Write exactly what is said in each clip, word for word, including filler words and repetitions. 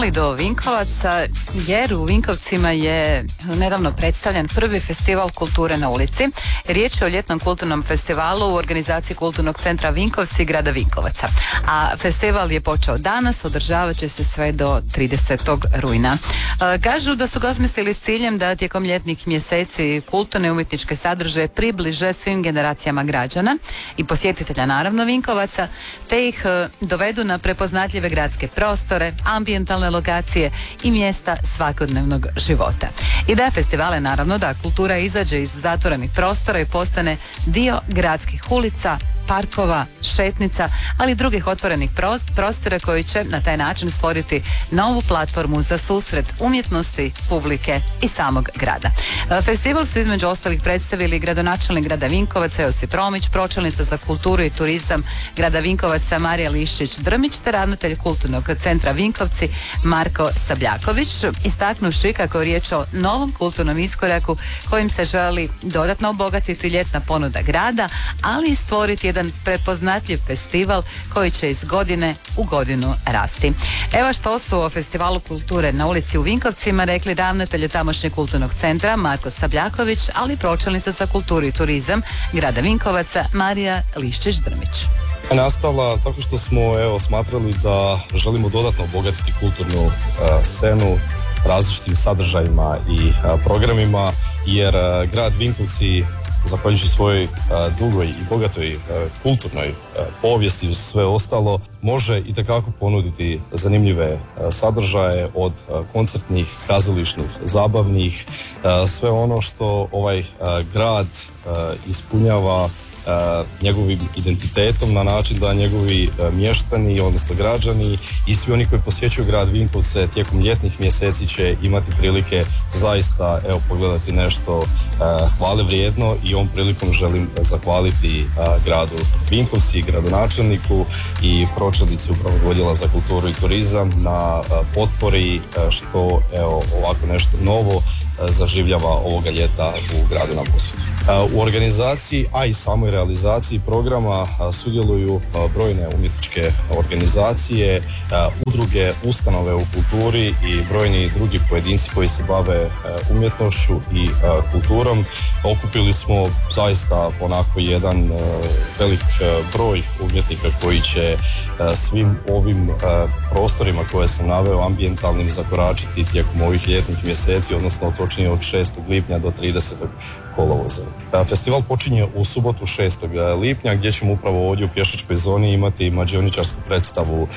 mali do Vinkovaca, jer u Vinkovcima je nedavno predstavljen prvi festival kulture na ulici. Riječ je o ljetnom kulturnom festivalu u organizaciji Kulturnog centra Vinkovci grada Vinkovaca. A festival je počeo danas, održavat će se sve do tridesetog rujna. E, kažu da su ga osmislili s ciljem da tijekom ljetnih mjeseci kulturne i umjetničke sadržaje približe svim generacijama građana i posjetitelja naravno Vinkovaca, te ih e, dovedu na prepoznatljive gradske prostore, ambijentalne lokacije i mjesta svakodnevnog života. Ideja festivala je naravno da kultura izađe iz zatvorenih prostora i postane dio gradskih ulica, parkova, šetnica, ali i drugih otvorenih prostora koji će na taj način stvoriti novu platformu za susret umjetnosti, publike i samog grada. Festival su između ostalih predstavili gradonačelnik grada Vinkovaca Josip Romić, pročelnica za kulturu i turizam grada Vinkovaca Marija Liščić-Drmić te ravnatelj Kulturnog centra Vinkovci Marko Sabljaković, istaknuvši kako je riječ o novom kulturnom iskoraku kojim se želi dodatno obogatiti ljetna ponuda grada, ali i stvoriti jedan prepoznatljiv festival koji će iz godine u godinu rasti. Evo što su o festivalu kulture na ulici u Vinkovcima rekli ravnatelj tamošnjeg kulturnog centra Marko Sabljaković, ali i pročelnica za kulturu i turizam grada Vinkovaca Marija Liščić-Drmić. Nastala tako što smo evo, smatrali da želimo dodatno obogatiti kulturnu uh, scenu različitim sadržajima i uh, programima, jer uh, grad Vinkovci, zahvaljujući svojoj uh, dugoj i bogatoj uh, kulturnoj uh, povijesti uz sve ostalo, može itekako ponuditi zanimljive uh, sadržaje od uh, koncertnih, kazališnih, zabavnih, uh, sve ono što ovaj uh, grad uh, ispunjava Uh, njegovim identitetom na način da njegovi uh, mještani, odnosno građani i svi oni koji posjećuju grad Vinkovce tijekom ljetnih mjeseci će imati prilike zaista evo pogledati nešto uh, hvale vrijedno i ovom prilikom želim zahvaliti uh, gradu Vinkovci, gradonačelniku i pročelnici upravnog odjela za kulturu i turizam na uh, potpori uh, što evo ovako nešto novo uh, zaživljava ovoga ljeta u gradu na posjetu. Uh, u organizaciji, a i samoj realizaciji programa sudjeluju brojne umjetničke organizacije, udruge, ustanove u kulturi i brojni drugi pojedinci koji se bave umjetnošću i kulturom. Okupili smo zaista onako jedan velik broj umjetnika koji će svim ovim prostorima koje sam naveo ambijentalnim zakoračiti tijekom ovih ljetnih mjeseci, odnosno točnije od šestog lipnja do tridesetog kolovoza. Festival počinje u subotu šestog lipnja gdje ćemo upravo ovdje u pješačkoj zoni imati mađioničarsku predstavu uh,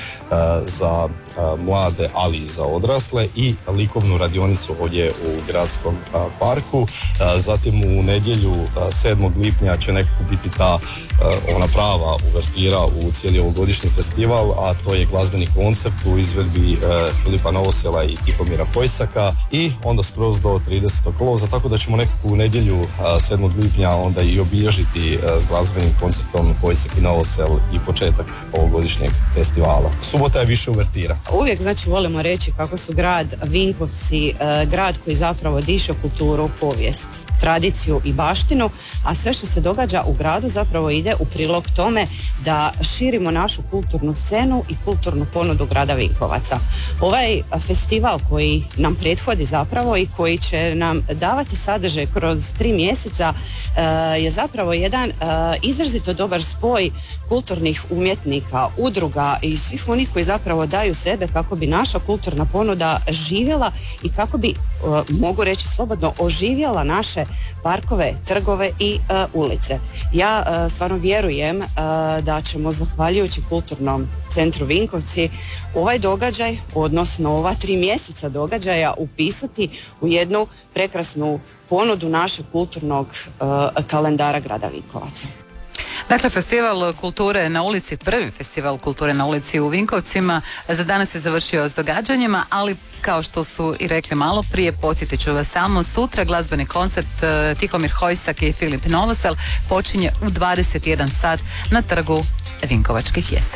za uh, mlade, ali i za odrasle i likovnu radionicu ovdje u gradskom uh, parku. Uh, zatim u nedjelju uh, sedmog lipnja će nekako biti ta uh, ona prava uvertira u cijeli ovogodišnji festival, a to je glazbeni koncert u izvedbi uh, Filipa Novosela i Tihomira Hojsaka i onda skroz do tridesetog kolovoza, tako da ćemo nekako u nedjelju sedmog lipnja onda i obilježiti s glazbenim koncertom Hojsak i Novosel i početak ovogodišnjeg festivala. Subota je više uvertira. Uvijek znači volimo reći kako su grad Vinkovci grad koji zapravo diše kulturu, povijest, tradiciju i baštinu, a sve što se događa u gradu zapravo ide u prilog tome da širimo našu kulturnu scenu i kulturnu ponudu grada Vinkovaca. Ovaj festival koji nam prethodi zapravo i koji će nam davati sadržaj kroz tri mjeseca uh, je zapravo jedan uh, izrazito dobar spoj kulturnih umjetnika, udruga i svih onih koji zapravo daju sebe kako bi naša kulturna ponuda živjela i kako bi, uh, mogu reći slobodno, oživjela naše parkove, trgove i uh, ulice. Ja uh, stvarno vjerujem uh, da ćemo zahvaljujući Kulturnom centru Vinkovci ovaj događaj, odnosno ova tri mjeseca događaja upisati u jednu prekrasnu ponudu našeg kulturnog uh, kalendara grada Vinkovaca. Dakle, festival kulture na ulici, prvi festival kulture na ulici u Vinkovcima za danas je završio s događanjima, ali kao što su i rekli malo prije, podsjetit ću vas samo, sutra glazbeni koncert uh, Tihomir Hojsak i Filip Novosel počinje u dvadeset jedan sat na trgu Vinkovačkih jeseni.